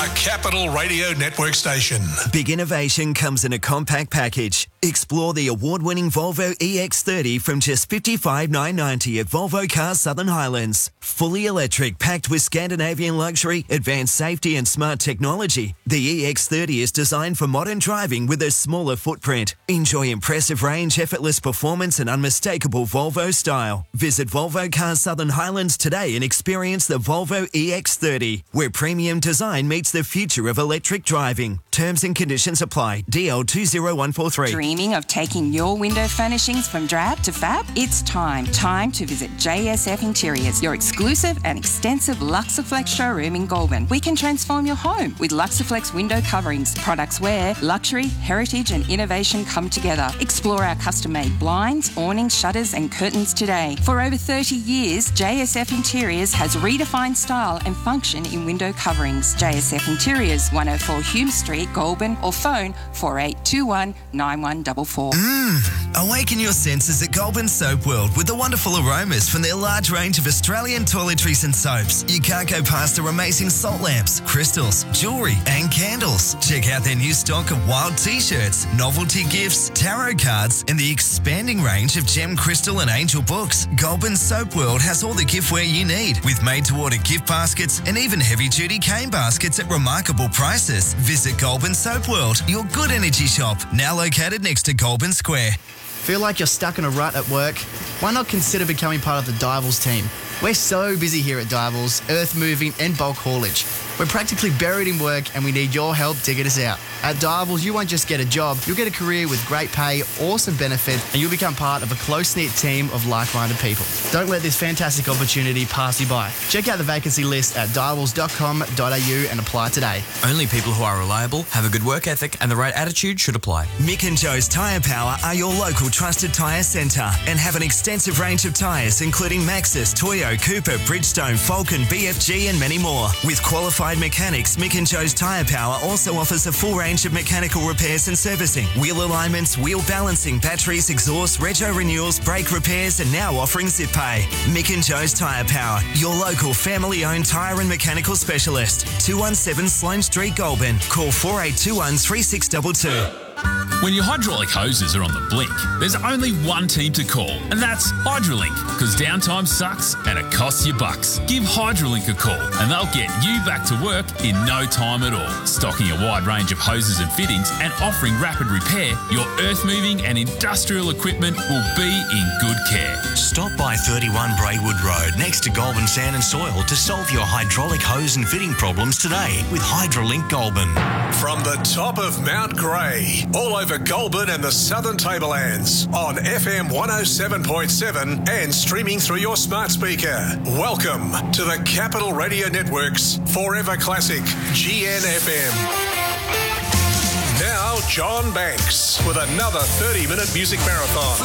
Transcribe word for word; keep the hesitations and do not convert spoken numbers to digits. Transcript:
A Capital Radio Network station. Big innovation comes in a compact package. Explore the award-winning Volvo E X thirty from just fifty-five thousand nine hundred ninety dollars at Volvo Cars Southern Highlands. Fully electric, packed with Scandinavian luxury, advanced safety and smart technology. The E X thirty is designed for modern driving with a smaller footprint. Enjoy impressive range, effortless performance and unmistakable Volvo style. Visit Volvo Cars Southern Highlands today and experience the Volvo E X thirty, where premium design meets the future of electric driving. Terms and conditions apply. D L two zero one four three. Dreaming of taking your window furnishings from drab to fab? It's time. Time to visit J S F Interiors, your exclusive and extensive Luxaflex showroom in Goulburn. We can transform your home with Luxaflex window coverings. Products where luxury, heritage and innovation come together. Explore our custom-made blinds, awnings, shutters and curtains today. For over thirty years, J S F Interiors has redefined style and function in window coverings. J S F Interiors, one oh four Hume Street, Goulburn, or phone four eight two one nine one four four. Mmm, awaken your senses at Goulburn Soap World with the wonderful aromas from their large range of Australian toiletries and soaps. You can't go past their amazing salt lamps, crystals, jewellery and candles. Check out their new stock of wild t-shirts, novelty gifts, tarot cards and the expanding range of gem, crystal and angel books. Goulburn Soap World has all the giftware you need with made-to-order gift baskets and even heavy-duty cane baskets at remarkable prices. Visit Goulburn Soap World, your good energy shop, now located next to Goulburn Square. Feel like you're stuck in a rut at work? Why not consider becoming part of the Divals team? We're so busy here at Divals, earth moving and bulk haulage. We're practically buried in work and we need your help to get us out. At Divals, you won't just get a job, you'll get a career with great pay, awesome benefits, and you'll become part of a close-knit team of like-minded people. Don't let this fantastic opportunity pass you by. Check out the vacancy list at divals dot com dot a u and apply today. Only people who are reliable, have a good work ethic, and the right attitude should apply. Mick and Joe's Tyre Power are your local trusted tyre centre and have an extensive range of tyres including Maxxis, Toyo, Cooper, Bridgestone, Falcon, B F G and many more. With qualified mechanics, Mick and Joe's Tyre Power also offers a full range of mechanical repairs and servicing, wheel alignments, wheel balancing, batteries, exhaust, rego renewals, brake repairs and now offering zip pay. Mick and Joe's Tyre Power, your local family-owned tyre and mechanical specialist. two one seven Sloane Street, Goulburn. Call four eight two one three six two two. When your hydraulic hoses are on the blink, there's only one team to call, and that's Hydrolink, because downtime sucks and it costs you bucks. Give Hydrolink a call and they'll get you back to work in no time at all. Stocking a wide range of hoses and fittings and offering rapid repair, your earth-moving and industrial equipment will be in good care. Stop by thirty-one Braywood Road next to Goulburn Sand and Soil to solve your hydraulic hose and fitting problems today with Hydrolink Goulburn. From the top of Mount Grey, all over Goulburn and the Southern Tablelands on F M one oh seven point seven and streaming through your smart speaker. Welcome to the Capital Radio Network's Forever Classic G N F M. Now, John Banks with another thirty-minute music marathon.